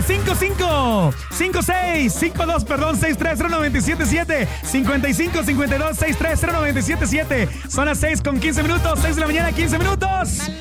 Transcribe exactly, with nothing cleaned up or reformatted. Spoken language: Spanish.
cinco cinco, cinco seis, cinco dos, perdón, seis tres cero nueve siete siete, cincuenta y cinco, cincuenta y dos, sesenta y tres cero nueve siete siete. Son las seis con quince minutos, seis de la mañana, quince minutos.